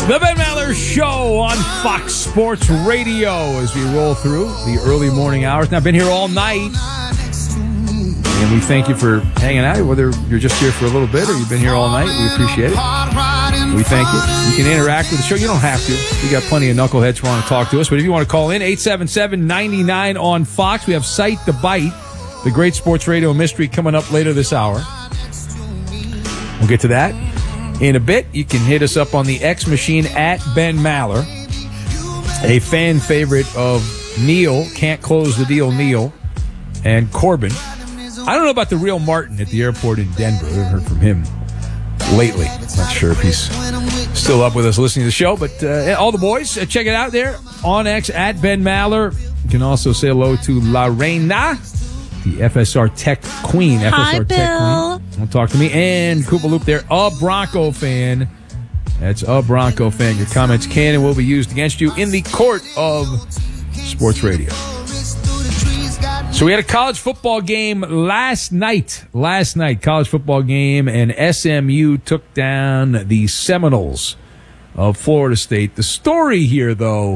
The Ben Maller Show on Fox Sports Radio as we roll through the early morning hours. Now, I've been here all night, and we thank you for hanging out, whether you're just here for a little bit or you've been here all night. We appreciate it. We thank you. You can interact with the show. You don't have to. We got plenty of knuckleheads who want to talk to us, but if you want to call in, 877-99 on Fox. We have Sight the Bite, the great sports radio mystery, coming up later this hour. We'll get to that in a bit. You can hit us up on the X machine at Ben Maller, a fan favorite of Neil, Can't Close the Deal Neil, and Corbin. I don't know about the real Martin at the airport in Denver. I haven't heard from him lately. Not sure if he's still up with us listening to the show, but all the boys, check it out there on X at Ben Maller. You can also say hello to La Reina, the FSR Tech Queen. Hi, FSR Bill. Tech Queen. Don't talk to me. And Koopa Loop there, a Bronco fan. That's a Bronco fan. Your comments can and will be used against you in the court of sports radio. So we had a college football game last night. College football game, and SMU took down the Seminoles of Florida State. The story here, though,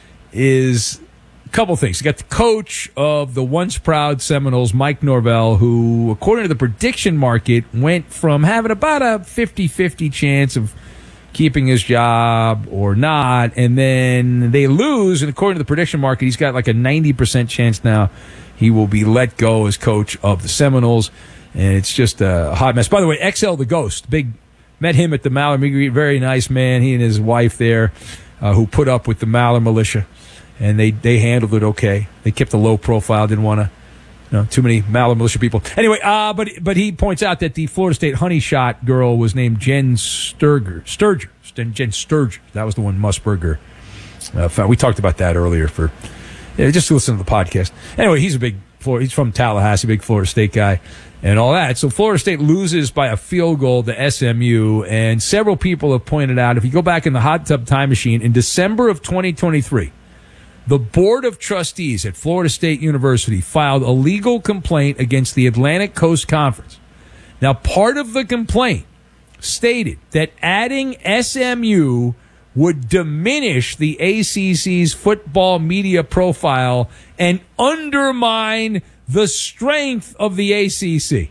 is a couple things. You got the coach of the once proud Seminoles, Mike Norvell, who, according to the prediction market, went from having about a 50-50 chance of keeping his job or not, and then they lose, and according to the prediction market, he's got like a 90% chance now he will be let go as coach of the Seminoles, and it's just a hot mess. By the way, XL the Ghost, met him at the Maller Meet. Very nice man, he and his wife there, who put up with the Maller militia, and they handled it okay. They kept a low profile, didn't want to, too many Maller militia people. Anyway, but he points out that the Florida State honey shot girl was named Jen Sturger. Jen Sturger. That was the one Musburger found. We talked about that earlier just listen to the podcast. Anyway, he's from Tallahassee, big Florida State guy and all that. So Florida State loses by a field goal to SMU, and several people have pointed out, if you go back in the hot tub time machine, in December of 2023, the Board of Trustees at Florida State University filed a legal complaint against the Atlantic Coast Conference. Now, part of the complaint stated that adding SMU would diminish the ACC's football media profile and undermine the strength of the ACC.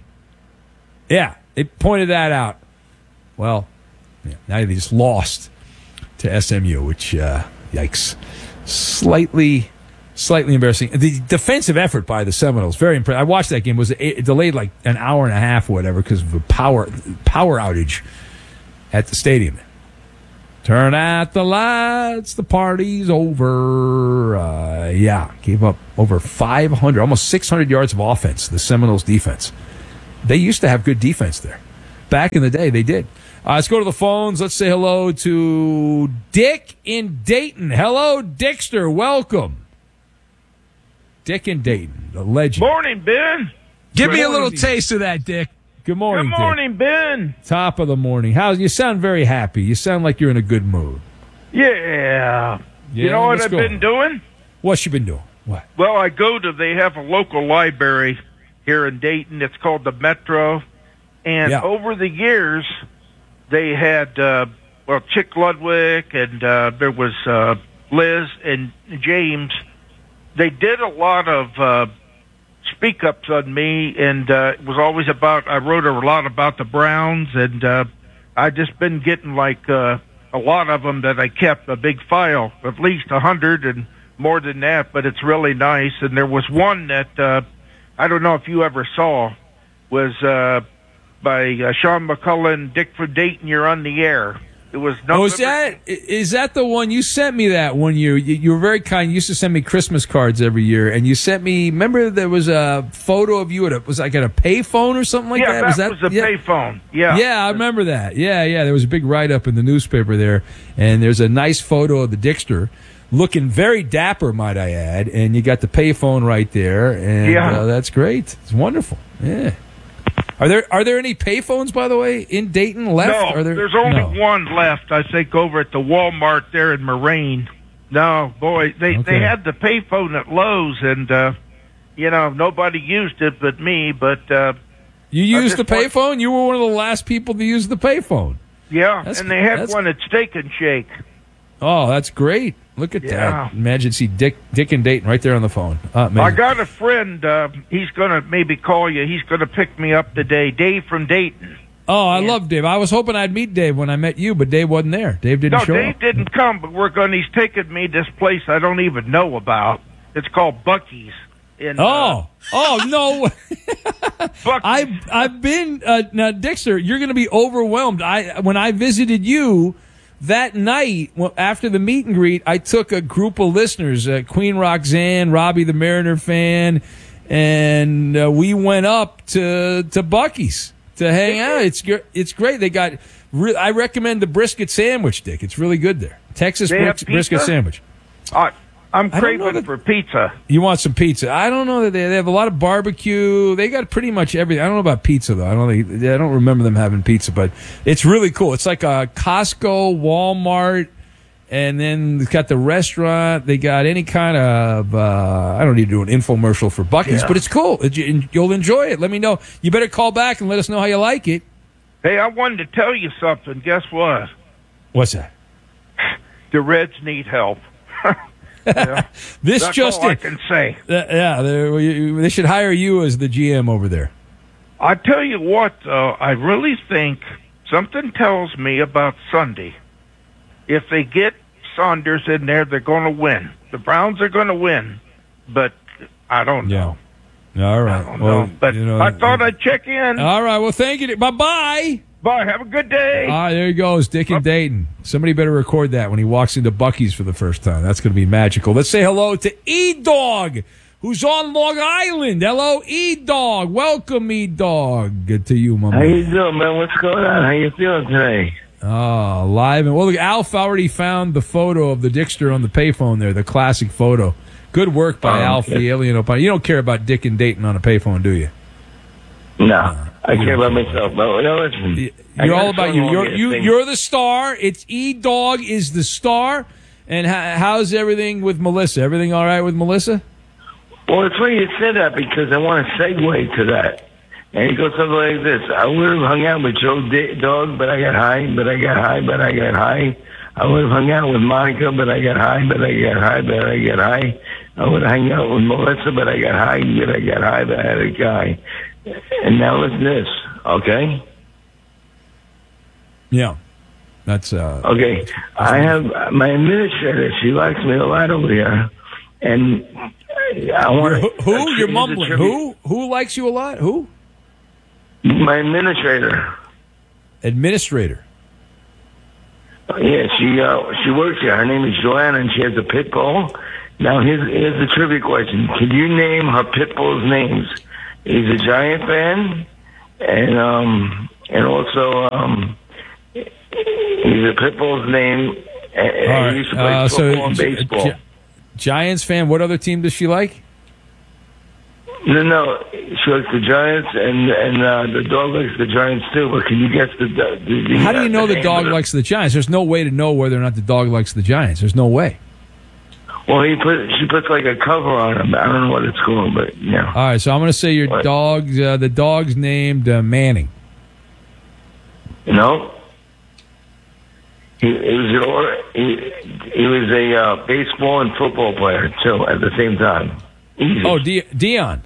Yeah, it pointed that out. Well, now they just lost to SMU, which, yikes. Slightly embarrassing. The defensive effort by the Seminoles, very impressive. I watched that game. It delayed like an hour and a half or whatever because of a power outage at the stadium. Turn out the lights, the party's over. Gave up over 500, almost 600 yards of offense, the Seminoles defense. They used to have good defense there. Back in the day, they did. Let's go to the phones. Let's say hello to Dick in Dayton. Hello, Dickster. Welcome. Dick in Dayton, the legend. Morning, Ben. Give me a little taste of that, Dick. Good morning, Good morning, Ben. Top of the morning. You sound very happy. You sound like you're in a good mood. Yeah. You know what I've been doing? What's you been doing? What? Well, they have a local library here in Dayton. It's called the Metro. And over the years, they had, Chick Ludwig, and there was Liz and James. They did a lot of speak-ups on me, and it was always I wrote a lot about the Browns, and I just been getting a lot of them that I kept, a big file, at least 100 and more than that, but it's really nice. And there was one that I don't know if you ever saw, was by Sean McCullen, Dick from Dayton, You're on the Air. It was is that the one you sent me that one year? You were very kind. You used to send me Christmas cards every year, and you sent me. Remember, there was a photo of you at a payphone or something like that. Yeah, that was a payphone. Yeah, I remember that. Yeah. There was a big write up in the newspaper there, and there's a nice photo of the Dickster, looking very dapper, might I add. And you got the payphone right there, and that's great. It's wonderful. Yeah. Are there any payphones, by the way, in Dayton left? No, there's only one left, I think, over at the Walmart there in Moraine. No, boy, they had the payphone at Lowe's, and nobody used it but me. But you used the payphone? You were one of the last people to use the payphone. Yeah, and they had one at Steak and Shake. Oh, that's great. Look at that. Imagine see Dick and Dayton right there on the phone. I got a friend. He's going to maybe call you. He's going to pick me up today. Dave from Dayton. Oh, I love Dave. I was hoping I'd meet Dave when I met you, but Dave wasn't there. Dave didn't show up. No, Dave didn't come, but he's taking me this place I don't even know about. It's called Buc-ee's. No. I've been now, Dixter, you're going to be overwhelmed. When I visited you that night after the meet and greet, I took a group of listeners, Queen Roxanne, Robbie the Mariner fan, and we went up to Buc-ee's to hang out. It's great. They got. I recommend the brisket sandwich, Dick. It's really good there. Texas brisket sandwich. I'm craving for pizza. You want some pizza? I don't know that they have a lot of barbecue. They got pretty much everything. I don't know about pizza though. I don't remember them having pizza, but it's really cool. It's like a Costco, Walmart, and then it's got the restaurant. They got any kind of. I don't need to do an infomercial for Buc-ee's, but it's cool. You'll enjoy it. Let me know. You better call back and let us know how you like it. Hey, I wanted to tell you something. Guess what? What's that? The Reds need help. Yeah. That's all I can say. They should hire you as the GM over there. I tell you what, I really think something tells me about Sunday. If they get Saunders in there, they're going to win. The Browns are going to win, but I don't know. Yeah. All right. I don't know. But I thought I'd check in. All right. Well, thank you. Bye-bye. Bye. Have a good day. All right, there he goes, Dick and Dayton. Somebody better record that when he walks into Buc-ee's for the first time. That's going to be magical. Let's say hello to E-Dog, who's on Long Island. Hello, E-Dog. Welcome, E-Dog. Good to you, my man. How you doing, man? What's going on? How you feeling today? Oh, live. And well, look, Alf already found the photo of the Dickster on the payphone there, the classic photo. Good work by Alf, the alien opponent. You don't care about Dick and Dayton on a payphone, do you? No. I care about myself. But no, listen. You're all about you. You're the star. It's E-Dog is the star. And how's everything with Melissa? Everything all right with Melissa? Well, it's funny you said that because I want to segue to that. And it goes something like this. I would have hung out with Joe Dog, but I got high, but I got high, but I got high. I would have hung out with Monica, but I got high, but I got high, but I got high. I would have hung out with Melissa, but I got high, but I got high, but I had a guy. And now listen to this, okay? Yeah. That's okay. I have my administrator. She likes me a lot over here, and I want who? You're mumbling. Who likes you a lot? Who? My administrator. Administrator. Yeah, she works here. Her name is Joanna, and she has a pit bull. Now here's the trivia question: can you name her pit bull's names? He's a Giant fan, and also he's a pit bull's name. He used to play football and baseball. Giants fan. What other team does she like? No, she likes the Giants, and the dog likes the Giants too. But can you guess the how do you know the dog likes the Giants? There's no way to know whether or not the dog likes the Giants. There's no way. Well, she puts like a cover on him. I don't know what it's called, but yeah. All right, so I'm going to say your dog's the dog's named Manning. No. He was a baseball and football player too at the same time. Easy. Oh, Dion.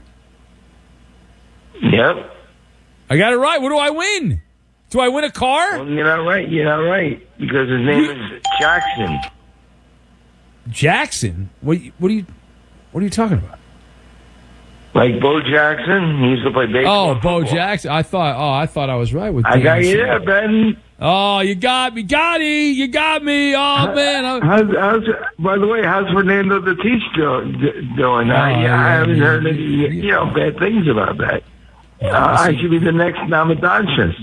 Yep. I got it right. What do I win? Do I win a car? Well, you're not right. You're not right because his name is Jackson. Jackson? What are you talking about? Like Bo Jackson, he used to play baseball. Oh, Bo Jackson. I thought I was right with. I got you there, Ben. Oh, you got me, Gotti. You got me. Oh man. How's by the way, how's Fernando Tatis doing? I haven't heard any bad things about that. I should be the next Namadonchis.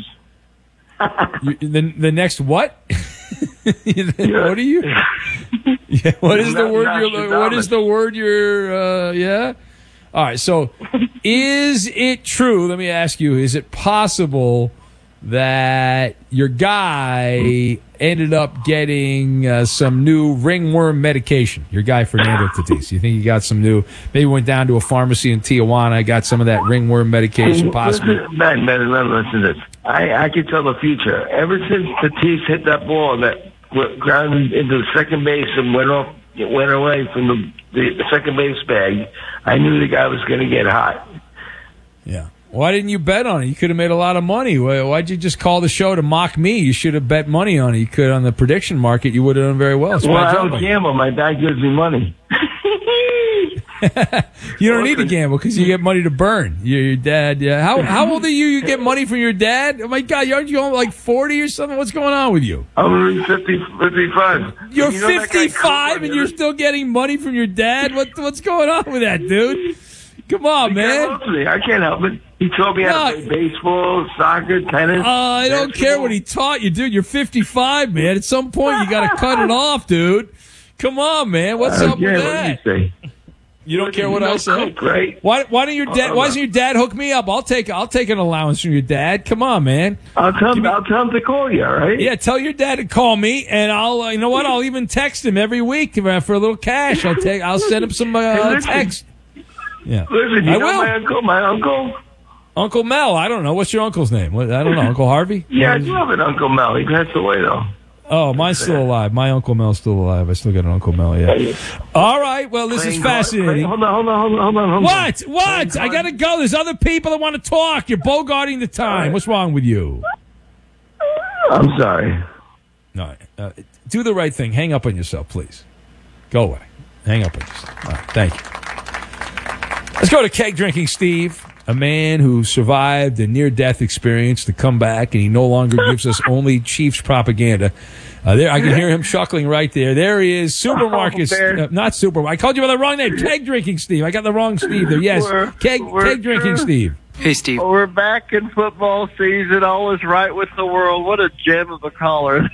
The next what? What are you? Yeah, what is the word? What is the word you're? Yeah. All right. So, is it true? Let me ask you: is it possible that your guy ended up getting some new ringworm medication. Your guy, Fernando Tatis. You think he got some new, maybe went down to a pharmacy in Tijuana, got some of that ringworm medication possibly? Listen to this. I can tell the future. Ever since Tatis hit that ball that grounded into the second base and went away from the second base bag, I knew the guy was going to get hot. Yeah. Why didn't you bet on it? You could have made a lot of money. Why'd you just call the show to mock me? You should have bet money on it. You could on the prediction market. You would have done very well. Well, I don't gamble. My dad gives me money. You don't need to gamble because you get money to burn. Your dad. Yeah. How old are you? You get money from your dad? Oh my God! Aren't you like 40 or something? What's going on with you? I'm 55. You're 55 and you're still getting money from your dad? What's going on with that, dude? Come on, man. I can't help it. He taught me how to play baseball, soccer, tennis. I don't care what he taught you, dude. You're 55, man. At some point, you got to cut it off, dude. Come on, man. What's up with that? What do you say? You don't care what I say? Right? Why don't your dad? Why doesn't your dad hook me up? I'll take an allowance from your dad. Come on, man. I'll tell him to call you. All right? Yeah, tell your dad to call me, and I'll. You know what? I'll even text him every week for a little cash. I'll send him some text. Yeah. Listen, you know my uncle? Uncle Mel. I don't know. What's your uncle's name? I don't know. Uncle Harvey? Yeah, I do have an Uncle Mel. He passed away, though. Oh, mine's still alive. My Uncle Mel's still alive. I still got an Uncle Mel, yeah. All right. Well, this is fascinating. Hold on. What? I got to go. There's other people that want to talk. You're bogarting the time. What's wrong with you? I'm sorry. No, do the right thing. Hang up on yourself, please. Go away. Hang up on yourself. All right. Thank you. Let's go to Keg Drinking Steve, a man who survived a near-death experience to come back, and he no longer gives us only Chiefs propaganda. There, I can hear him chuckling right there. There he is, Supermarkets, not Super. I called you by the wrong name. Keg Drinking Steve. I got the wrong Steve there. Yes, Keg Drinking Steve. Hey, Steve. We're back in football season. All is right with the world. What a gem of a caller.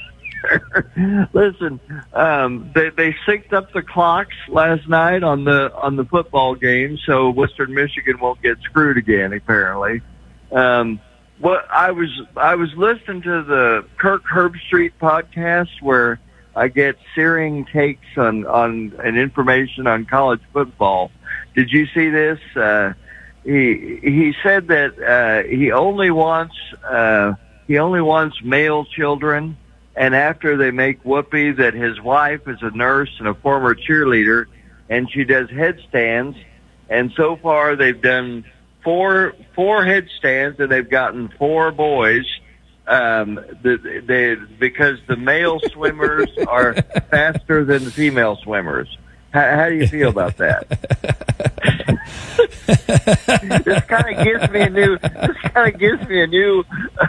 Listen, they synced up the clocks last night on the football game, so Western Michigan won't get screwed again. Apparently, what I was listening to the Kirk Herbstreit podcast where I get searing takes on and information on college football. Did you see this? He said that he only wants male children. And after they make whoopee that his wife is a nurse and a former cheerleader, and she does headstands. And so far they've done four headstands, and they've gotten 4 boys. Because the male swimmers are faster than the female swimmers. How do you feel about that? This kind of gives me a new.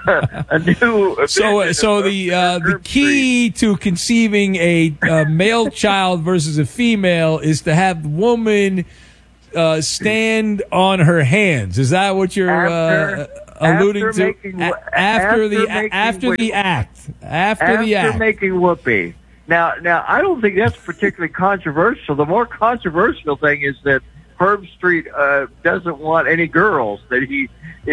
So the key to conceiving a male child versus a female is to have the woman stand on her hands. Is that what you're alluding to? After the act. After making whoopee. Now, I don't think that's particularly controversial. The more controversial thing is that Herbstreit doesn't want any girls. That he's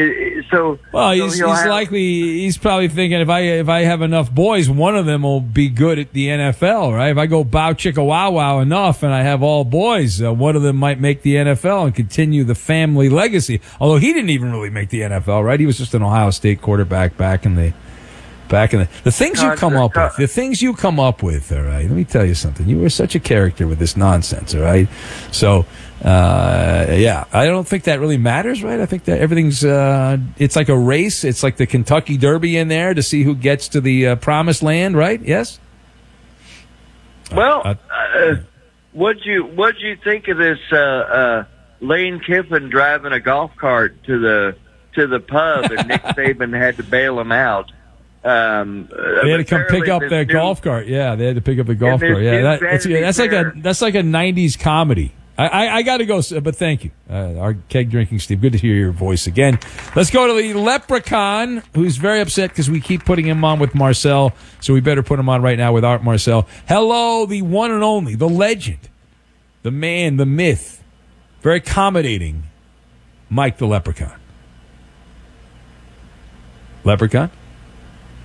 probably thinking if I have enough boys, one of them will be good at the NFL, right? If I go bow chicka wow wow enough and I have all boys, one of them might make the NFL and continue the family legacy. Although he didn't even really make the NFL, right? He was just an Ohio State quarterback back in the things you come up with, all right? Let me tell you something. You were such a character with this nonsense, all right? So, I don't think that really matters, right? I think that everything's, it's like a race. It's like the Kentucky Derby in there to see who gets to the promised land, right? Yes? Well, what'd you think of this, Lane Kiffin driving a golf cart to the pub and Nick Saban had to bail him out? They had to come pick up their golf cart. Yeah, they had to pick up the golf cart. Yeah, that's like a 90s comedy. I got to go, but thank you. Our Keg Drinking Steve, good to hear your voice again. Let's go to the Leprechaun, who's very upset because we keep putting him on with Marcel, so we better put him on right now with Art Marcel. Hello, the one and only, the legend, the man, the myth, very accommodating, Mike the Leprechaun. Leprechaun?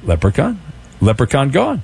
Leprechaun gone.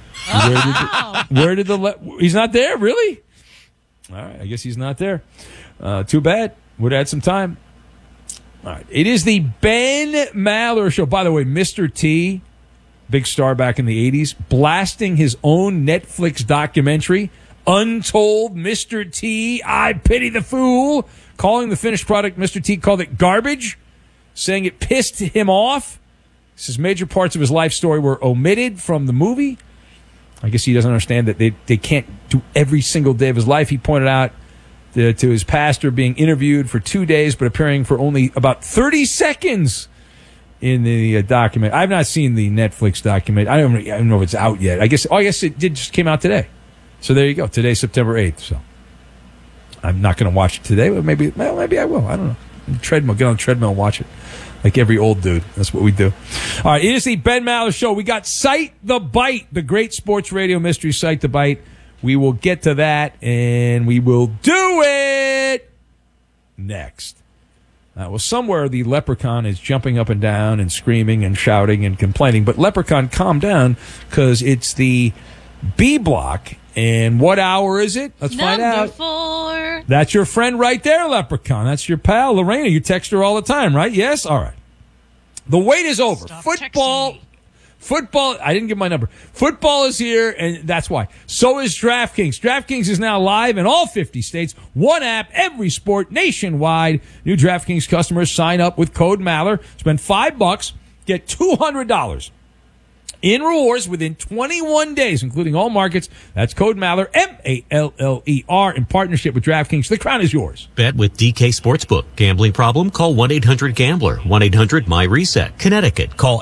Where did he's not there, really? All right, I guess he's not there. Too bad. Would have had some time. All right, it is the Ben Maller Show. By the way, Mr. T, big star back in the 80s, blasting his own Netflix documentary, Untold Mr. T, I Pity the Fool, calling the finished product, Mr. T called it garbage, saying it pissed him off. He says major parts of his life story were omitted from the movie. I guess he doesn't understand that they can't do every single day of his life. He pointed out to his pastor being interviewed for 2 days, but appearing for only about 30 seconds in the document. I've not seen the Netflix document. I don't know if it's out yet. I guess it just came out today. So there you go. Today's September 8th. So I'm not going to watch it today, but maybe I will. I don't know. Get on the treadmill and watch it. Like every old dude. That's what we do. All right, it is the Ben Maller Show. We got Cite the Bite, the great sports radio mystery Cite the Bite. We will get to that, and we will do it next. Well, somewhere the Leprechaun is jumping up and down and screaming and shouting and complaining. But Leprechaun, calm down, because it's the B block. And what hour is it? Let's find out. Number 4. That's your friend right there, Leprechaun. That's your pal, Lorena. You text her all the time, right? Yes? All right. The wait is over. Stop Football, I didn't give my number. Football is here, and that's why. So is DraftKings. DraftKings is now live in all 50 states. One app, every sport, nationwide. New DraftKings customers sign up with code Maller. Spend $5, get $200 in rewards within 21 days, including all markets. That's code Maller, M-A-L-L-E-R, in partnership with DraftKings. The crown is yours. Bet with DK Sportsbook. Gambling problem? Call 1-800-GAMBLER. 1-800-MY-RESET. Connecticut. Call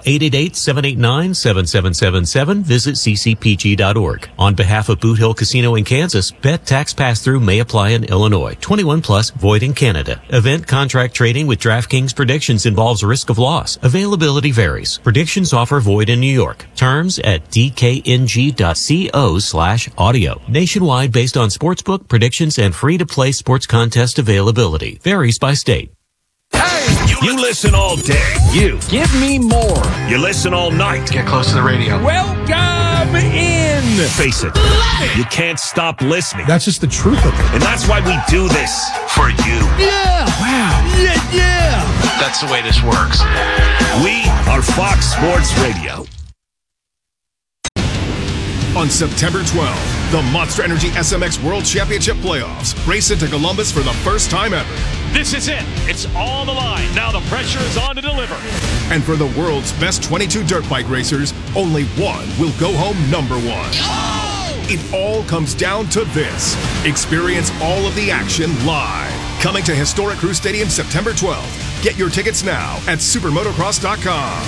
888-789-7777. Visit ccpg.org. On behalf of Boot Hill Casino in Kansas, bet tax pass-through may apply in Illinois. 21 plus, void in Canada. Event contract trading with DraftKings predictions involves risk of loss. Availability varies. Predictions offer void in New York. Terms at dkng.co/audio. Nationwide based on sportsbook predictions and free-to-play sports contest availability. Varies by state. Hey! You listen all day. You. Give me more. You listen all night. Get close to the radio. Welcome in. Face it. You can't stop listening. That's just the truth of it. And that's why we do this. For you. Yeah. Wow. Yeah. That's the way this works. We are Fox Sports Radio. On September 12th, the Monster Energy SMX World Championship Playoffs race into Columbus for the first time ever. This is it. It's all the line. Now the pressure is on to deliver. And for the world's best 22 dirt bike racers, only one will go home number one. Oh! It all comes down to this. Experience all of the action live. Coming to Historic Crew Stadium September 12th. Get your tickets now at supermotocross.com.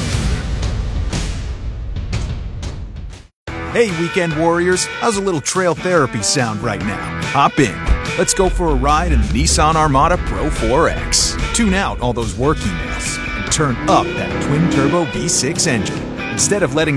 Hey, weekend warriors, how's a little trail therapy sound right now? Hop in. Let's go for a ride in the Nissan Armada Pro 4X. Tune out all those work emails and turn up that twin-turbo V6 engine. Instead of letting